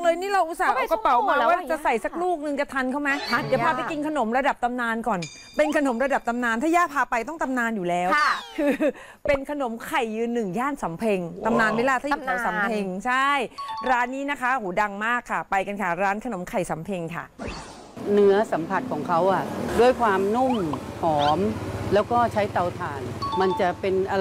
เลยนี่เราอุตส่าห์เอากระเป๋ามาว่าจะใส่สักลูกนึงจะทันเขาไหมเดี๋ยวพาไปกินขนมระดับตำนานก่อน เป็นขนมระดับตำนานถ้าย่าพาไปต้องตำนานอยู่แล้วคือเป็นขนมไข่ยืนหนึ่งย่านสำเพ็งตำนานเวลาถ้าอยู่แถวสำเพ็งใช่ร้านนี้นะคะหูดังมากค่ะไปกันค่ะร้านขนมไข่สำเพ็งค่ะเนื้อสัมผัสของเขาด้วยความนุ่มหอมแล้วก็ใช้เตาถ่านมันจะเป็นอะไร